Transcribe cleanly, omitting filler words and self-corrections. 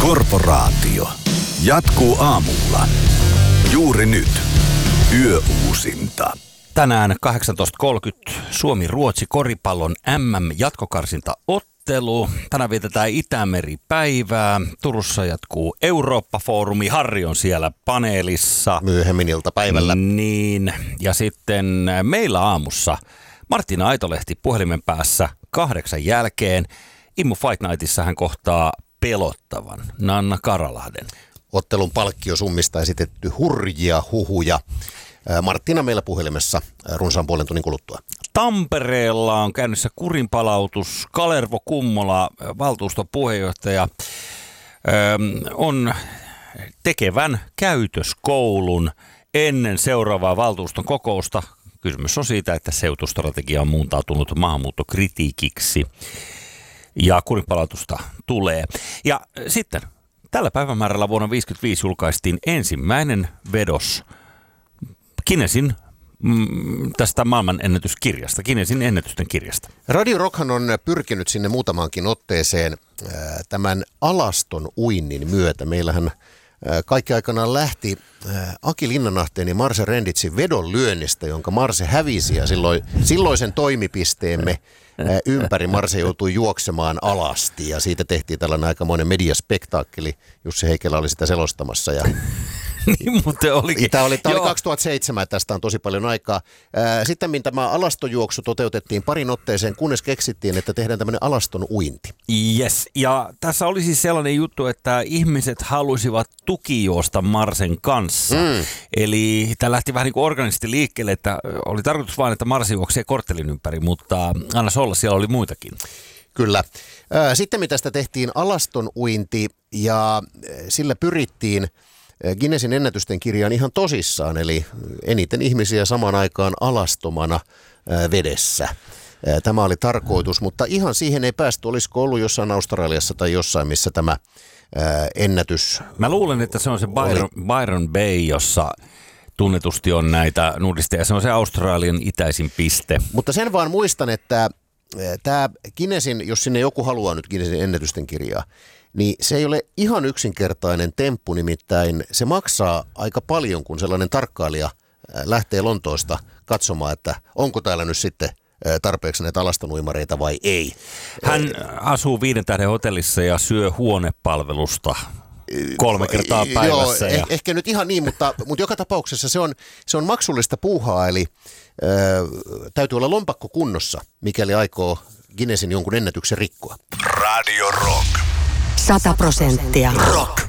Korporaatio jatkuu aamulla. Juuri nyt. Yöuusinta. Tänään 18.30 Suomi-Ruotsi koripallon MM-jatkokarsintaottelu. Tänään vietetään Itämeri-päivää. Turussa jatkuu Eurooppa-foorumi. Harri on siellä paneelissa. Myöhemmin iltapäivällä. Niin, ja sitten meillä aamussa Martina Aitolehti puhelimen päässä 8 jälkeen. Immu Fight Nightissa hän kohtaa pelottavan Nanna Karalahden. Ottelun palkkiosummista esitetty hurjia huhuja. Martina meillä puhelimessa runsaan puolen tunnin kuluttua. Tampereella on käynnissä kurinpalautus. Kalervo Kummola, valtuuston puheenjohtaja, on tekevän käytöskoulun ennen seuraavaa valtuuston kokousta. Kysymys on siitä, että seutustrategia on muuntautunut maahanmuuttokritiikiksi ja kurinpalautusta tulee. Ja sitten tällä päivämäärällä vuonna 1955 julkaistiin ensimmäinen vedos Guinnessin tästä maailmanennätyskirjasta, Guinnessin ennätysten kirjasta. Radio Rockhan on pyrkinyt sinne muutamaankin otteeseen tämän alaston uinnin myötä. Meillähän kaikki aikanaan lähti Aki Linnanahteen ja Marse Renditsin vedonlyönnistä, jonka Marse hävisi ja silloisen toimipisteemme ympäri Marse joutui juoksemaan alasti ja siitä tehtiin tällainen aikamoinen mediaspektaakkeli. Jussi Heikelä oli sitä selostamassa ja niin muuten olikin. Tämä oli 2007, tästä on tosi paljon aikaa. Sitten tämä alastojuoksu toteutettiin parin otteeseen, kunnes keksittiin, että tehdään tämmöinen alaston uinti. Yes, ja tässä oli siis sellainen juttu, että ihmiset halusivat tukijuosta Marsen kanssa. Eli tämä lähti vähän niin kuin organisesti liikkeelle, että oli tarkoitus vain, että Marsi juoksee korttelin ympäri, mutta annas olla, siellä oli muitakin. Kyllä. Sitten mitä sitä tehtiin alaston uinti ja sillä pyrittiin Guinnessin ennätysten kirjaan ihan tosissaan, eli eniten ihmisiä samaan aikaan alastomana vedessä. Tämä oli tarkoitus, mutta ihan siihen ei päästy. Olisiko ollut jossain Australiassa tai jossain, missä tämä ennätys... Mä luulen, että se on se Byron Bay, jossa tunnetusti on näitä nudisteja. Se on se Australian itäisin piste. Mutta sen vaan muistan, että tämä Guinnessin, jos sinne joku haluaa nyt Guinnessin ennätysten kirjaa, niin se ei ole ihan yksinkertainen temppu, nimittäin se maksaa aika paljon, kun sellainen tarkkailija lähtee Lontoosta katsomaan, että onko täällä nyt sitten tarpeeksi näitä alastonuimareita vai ei. Hän asuu 5 tähden hotellissa ja syö huonepalvelusta 3 kertaa päivässä. Joo, ehkä nyt ihan niin, mutta joka tapauksessa se on maksullista puuhaa, eli täytyy olla lompakko kunnossa, mikäli aikoo Guinnessin jonkun ennätyksen rikkoa. Radio Rock. 100% rock.